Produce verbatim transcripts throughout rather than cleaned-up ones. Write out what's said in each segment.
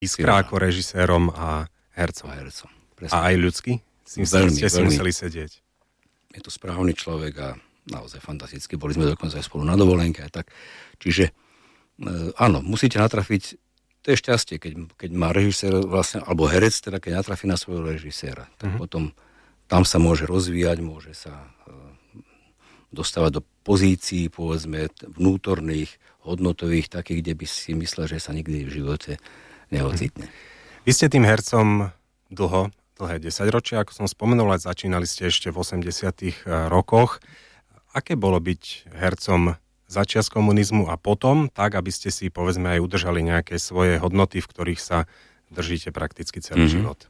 iskra ako režisérom a hercom. A hercom. A aj ľudský? S tým veľmi, ste si veľmi. museli sedieť. Je to správny človek a naozaj fantasticky. Boli sme dokonca aj spolu na dovolenke a tak. Čiže e, áno, musíte natrafiť, to je šťastie, keď, keď má režisér vlastne, alebo herec, teda keď natrafí na svojho režiséra, tak uh-huh. potom tam sa môže rozvíjať, môže sa e, dostávať do pozícií, povedzme, vnútorných, hodnotových, takých, kde by si myslel, že sa nikdy v živote neocitne. Uh-huh. Vy ste tým hercom dlho, dlhé desaťročia, ako som spomenul, ale začínali ste ešte v osemdesiatych rokoch. Aké bolo byť hercom začias komunizmu a potom, tak, aby ste si, povedzme, aj udržali nejaké svoje hodnoty, v ktorých sa držíte prakticky celý mm-hmm. život?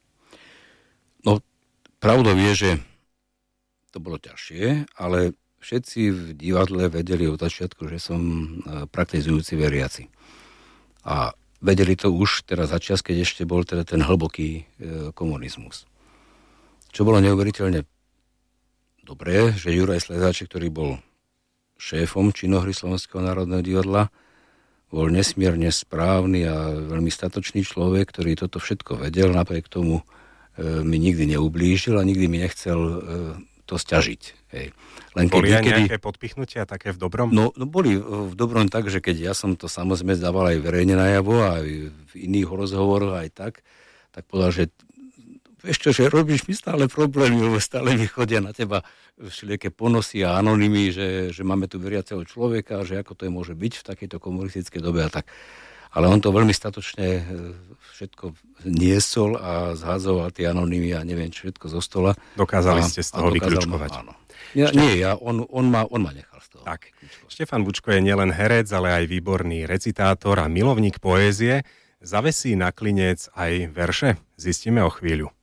No, pravdou je, že to bolo ťažšie, ale všetci v divadle vedeli od začiatku, že som praktizujúci veriaci. A vedeli to už teraz začias, keď ešte bol teda ten hlboký e, komunizmus. Čo bolo neuveriteľne dobré, že Juraj Slezáček, ktorý bol šéfom činohry Slovenského národného divadla, bol nesmierne správny a veľmi statočný človek, ktorý toto všetko vedel, napriek tomu e, mi nikdy neublížil a nikdy mi nechcel e, to sťažiť. Hej. Len boli keď, aj niekedy, nejaké podpichnutia také v dobrom? No, no boli v dobrom tak, že keď ja som to samozrejme dával aj verejne najavo a aj v iných rozhovoroch aj tak, tak povedal, že vieš čo, že robíš mi stále problémy, lebo stále mi chodia na teba všelijaké ponosy a anonymy, že, že máme tu veriaceho človeka, že ako to je môže byť v takejto komunistickej dobe a tak. Ale on to veľmi statočne všetko niesol a zhádzoval tie anonymy a neviem všetko zo stola. Dokázali a, ste z toho vyklúčkovať. Áno. Ja, Štef... Nie, ja, on, on, ma, on ma nechal z toho. Tak. Štefan Bučko je nielen herec, ale aj výborný recitátor a milovník poézie. Zavesí na klinec aj verše? Zistíme o chvíľu.